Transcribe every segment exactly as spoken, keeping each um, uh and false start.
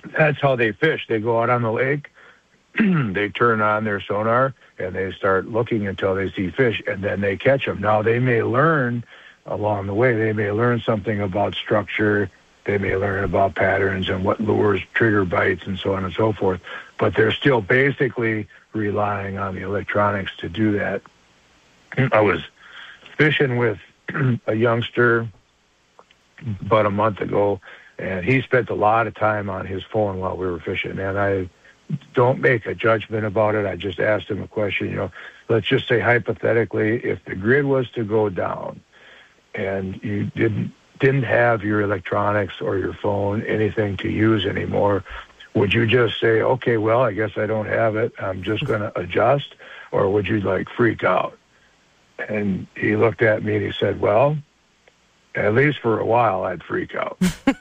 that's how they fish. They go out on the lake, they turn on their sonar, and they start looking until they see fish, and then they catch them. Now, they may learn along the way. They may learn something about structure. They may learn about patterns and what lures trigger bites and so on and so forth. But they're still basically relying on the electronics to do that. I was fishing with a youngster about a month ago, and he spent a lot of time on his phone while we were fishing. And I don't make a judgment about it. I just asked him a question. You know, let's just say hypothetically, if the grid was to go down and you didn't didn't have your electronics or your phone, anything to use anymore, would you just say, okay, well, I guess I don't have it, I'm just going to adjust? Or would you, like, freak out? And he looked at me and he said, well, at least for a while, I'd freak out.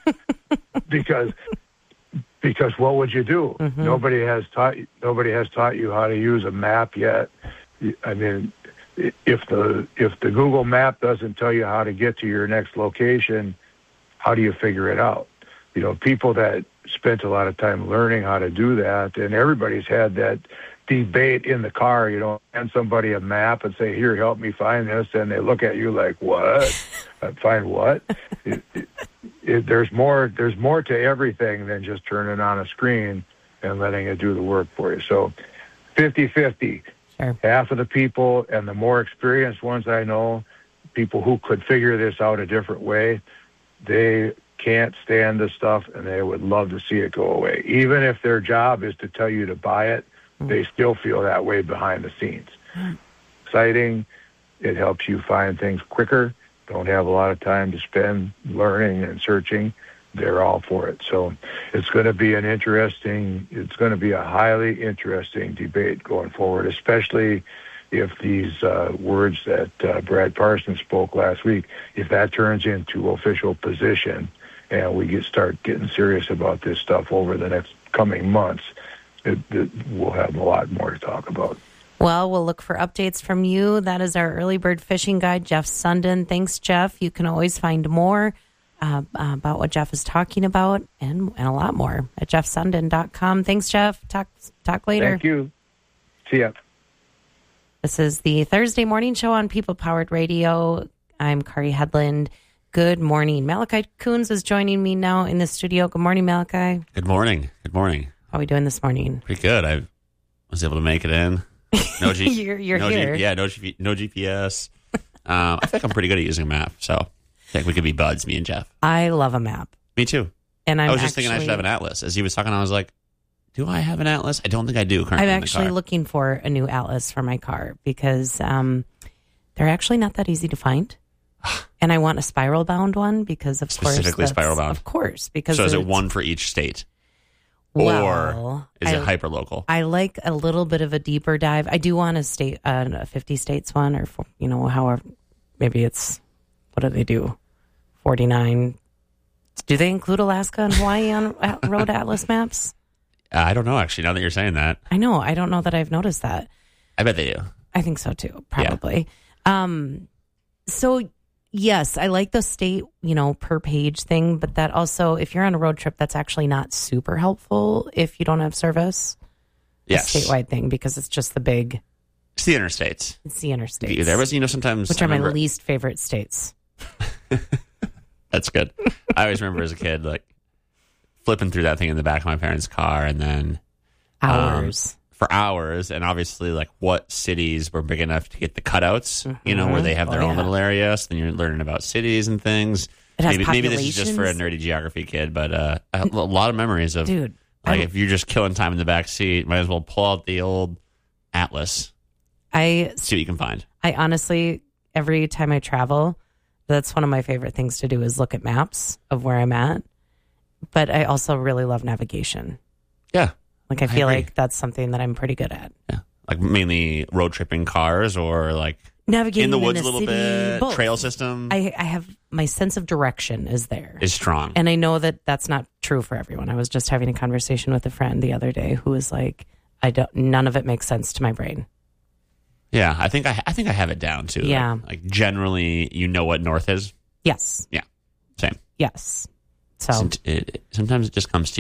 because because what would you do? Mm-hmm. Nobody has taught nobody has taught you how to use a map yet. I mean, if the if the Google map doesn't tell you how to get to your next location, how do you figure it out? You know, people that spent a lot of time learning how to do that, and everybody's had that debate in the car, you know, hand somebody a map and say, here, help me find this, and they look at you like, what? Find what? it, it, it, there's more there's more to everything than just turning on a screen and letting it do the work for you. So fifty-fifty. Sure. Half of the people, and the more experienced ones I know, people who could figure this out a different way, they can't stand the stuff, and they would love to see it go away. Even if their job is to tell you to buy it, mm. they still feel that way behind the scenes. Mm. Exciting. It helps you find things quicker. Don't have a lot of time to spend learning and searching. They're all for it. So it's going to be an interesting, it's going to be a highly interesting debate going forward, especially if these uh, words that uh, Brad Parsons spoke last week, if that turns into official position and we get start getting serious about this stuff over the next coming months, it, it, we'll have a lot more to talk about. Well, we'll look for updates from you. That is our early bird fishing guide, Jeff Sundin. Thanks, Jeff. You can always find more uh, about what Jeff is talking about and, and a lot more at jeff sundin dot com. Thanks, Jeff. Talk talk later. Thank you. See ya. This is the Thursday morning show on People Powered Radio. I'm Kari Headland. Good morning. Malachi Coons is joining me now in the studio. Good morning, Malachi. Good morning. Good morning. How are we doing this morning? Pretty good. I was able to make it in. No G- you're you're no here. G- yeah, no, G- no G P S. Um, I think I'm pretty good at using a map, so I think we could be buds, me and Jeff. I love a map. Me too. And I'm I was just actually, thinking I should have an atlas. As he was talking, I was like, do I have an atlas? I don't think I do currently. I'm in the actually car. looking for a new atlas for my car because um, they're actually not that easy to find. And I want a spiral bound one because, of course, specifically spiral bound. Of course, because so is it one for each state? Well, or is I, it hyper local? I like a little bit of a deeper dive. I do want a state, uh, a fifty states one, or you know, however, maybe it's what do they do? forty-nine. Do they include Alaska and Hawaii on road atlas maps? Uh, I don't know. Actually, now that you're saying that, I know. I don't know that I've noticed that. I bet they do. I think so too. Probably. Yeah. Um. So. Yes, I like the state, you know, per page thing, but that also, if you're on a road trip, that's actually not super helpful if you don't have service. Yes. A statewide thing, because it's just the big... It's the interstates. It's the interstates. There was, you know, sometimes... Which I are my remember, least favorite states. That's good. I always remember as a kid, like, flipping through that thing in the back of my parents' car, and then... Hours. Um, for hours, and obviously, like, what cities were big enough to get the cutouts, mm-hmm. you know, where they have their oh, own yeah. little area, so then you're learning about cities and things. It has maybe, maybe this is just for a nerdy geography kid, but uh, a lot of memories of, Dude, like, I'm, if you're just killing time in the back seat, might as well pull out the old atlas, I see what you can find. I honestly, every time I travel, that's one of my favorite things to do is look at maps of where I'm at, but I also really love navigation. Yeah. Like, I feel I like that's something that I'm pretty good at. Yeah. Like, mainly road tripping cars or, like, navigating in the woods in a little city, bit, both. Trail system. I, I have, my sense of direction is there. Is strong. And I know that that's not true for everyone. I was just having a conversation with a friend the other day who was like, I don't, none of it makes sense to my brain. Yeah, I think I, I think I have it down, too. Yeah. Like, like, generally, you know what north is? Yes. Yeah. Same. Yes. So it, it, sometimes it just comes to you.